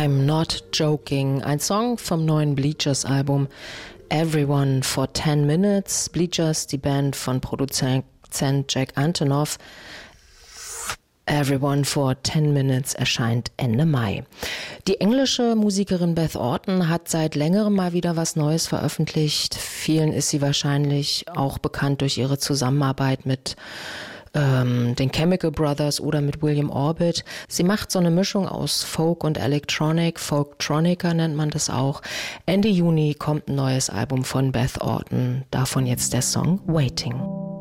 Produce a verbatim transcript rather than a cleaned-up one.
I'm Not Joking, ein Song vom neuen Bleachers-Album Everyone for ten minutes. Bleachers, die Band von Produzent Jack Antonoff. Everyone for ten minutes erscheint Ende Mai. Die englische Musikerin Beth Orton hat seit längerem mal wieder was Neues veröffentlicht. Vielen ist sie wahrscheinlich auch bekannt durch ihre Zusammenarbeit mit ähm, den Chemical Brothers oder mit William Orbit. Sie macht so eine Mischung aus Folk und Electronic, Folktronica nennt man das auch. Ende Juni kommt ein neues Album von Beth Orton, davon jetzt der Song Waiting.